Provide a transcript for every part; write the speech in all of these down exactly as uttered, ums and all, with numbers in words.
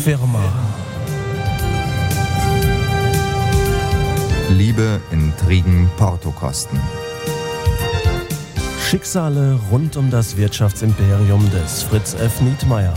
Firma. Liebe, Intrigen, Portokosten. Schicksale rund um das Wirtschaftsimperium des Fritz F. Nietmeyer.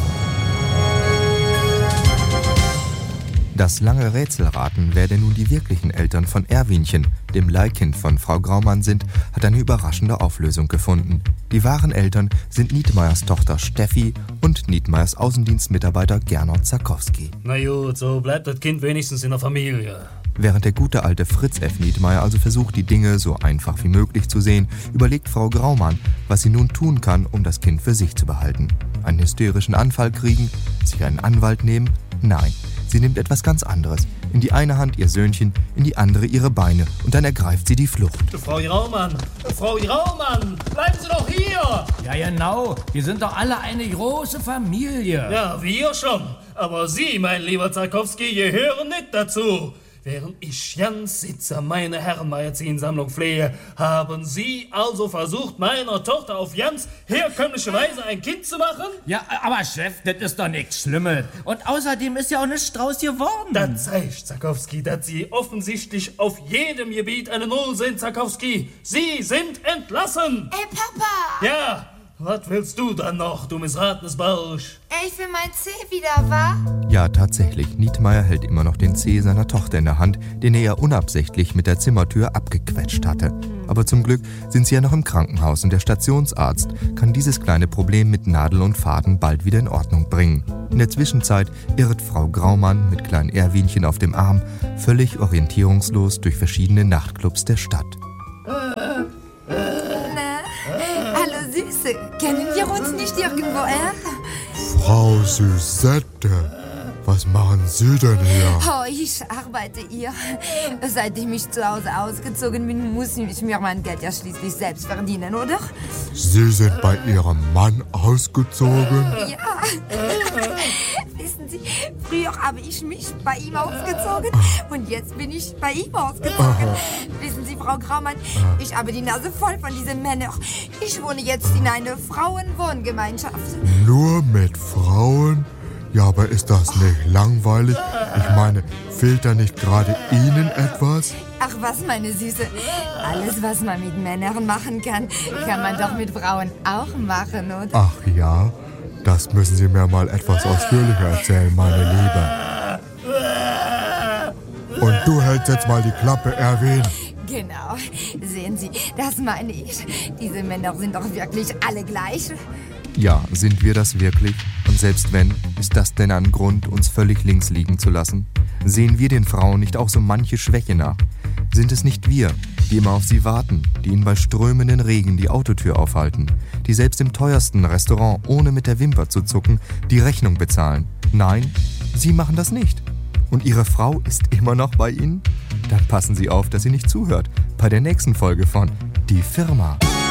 Das lange Rätselraten, wer denn nun die wirklichen Eltern von Erwinchen, dem Leihkind von Frau Graumann, sind, hat eine überraschende Auflösung gefunden. Die wahren Eltern sind Nietmeyers Tochter Steffi und Nietmeyers Außendienstmitarbeiter Gernot Zakowski. Na gut, so bleibt das Kind wenigstens in der Familie. Während der gute alte Fritz F. Nietmeyer also versucht, die Dinge so einfach wie möglich zu sehen, überlegt Frau Graumann, was sie nun tun kann, um das Kind für sich zu behalten. Einen hysterischen Anfall kriegen? Sich einen Anwalt nehmen? Nein. Sie nimmt etwas ganz anderes. In die eine Hand ihr Söhnchen, in die andere ihre Beine und dann ergreift sie die Flucht. Frau Graumann, Frau Graumann, bleiben Sie doch hier! Ja genau, wir sind doch alle eine große Familie. Ja, wir schon. Aber Sie, mein lieber Zakowski, gehören nicht dazu. Während ich ganz Sitzer meine Herrenmagazinsammlung pflege, haben Sie also versucht, meiner Tochter auf ganz herkömmliche Weise ein Kind zu machen? Ja, aber Chef, das ist doch nichts Schlimmes. Und außerdem ist ja auch nichts draus geworden. Das zeigt, Zakowski, dass Sie offensichtlich auf jedem Gebiet eine Null sind, Zakowski. Sie sind entlassen. Ey, Papa! Ja, was willst du dann noch, du missratenes Barsch? Ey, ich will mein C wieder, wa? Ja, tatsächlich. Nietmeyer hält immer noch den Zeh seiner Tochter in der Hand, den er ja unabsichtlich mit der Zimmertür abgequetscht hatte. Aber zum Glück sind sie ja noch im Krankenhaus und der Stationsarzt kann dieses kleine Problem mit Nadel und Faden bald wieder in Ordnung bringen. In der Zwischenzeit irrt Frau Graumann mit kleinen Erwinchen auf dem Arm völlig orientierungslos durch verschiedene Nachtclubs der Stadt. Hallo Süße, kennen wir uns nicht irgendwoher? Frau Süßette, was machen Sie denn hier? Oh, ich arbeite hier. Seitdem ich zu Hause ausgezogen bin, muss ich mir mein Geld ja schließlich selbst verdienen, oder? Sie sind bei Ihrem Mann ausgezogen? Ja. Wissen Sie, früher habe ich mich bei ihm ausgezogen und jetzt bin ich bei ihm ausgezogen. Aha. Wissen Sie, Frau Graumann, ich habe die Nase voll von diesen Männern. Ich wohne jetzt in einer Frauenwohngemeinschaft. Nur mit Frauen? Ja, aber ist das nicht langweilig? Ich meine, fehlt da nicht gerade Ihnen etwas? Ach was, meine Süße. Alles, was man mit Männern machen kann, kann man doch mit Frauen auch machen, oder? Ach ja? Das müssen Sie mir mal etwas ausführlicher erzählen, meine Liebe. Und du hältst jetzt mal die Klappe, Erwin. Genau. Sehen Sie, das meine ich. Diese Männer sind doch wirklich alle gleich. Ja, sind wir das wirklich? Und selbst wenn, ist das denn ein Grund, uns völlig links liegen zu lassen? Sehen wir den Frauen nicht auch so manche Schwäche nach? Sind es nicht wir, die immer auf sie warten, die ihnen bei strömenden Regen die Autotür aufhalten, die selbst im teuersten Restaurant, ohne mit der Wimper zu zucken, die Rechnung bezahlen? Nein, sie machen das nicht. Und ihre Frau ist immer noch bei ihnen? Dann passen Sie auf, dass sie nicht zuhört. Bei der nächsten Folge von Die Firma.